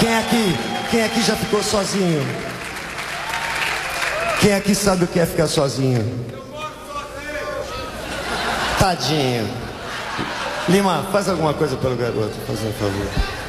Quem aqui já ficou sozinho? Quem aqui sabe o que é ficar sozinho? Eu moro sozinho. Tadinho. Lima, faz alguma coisa pelo garoto, faz um favor.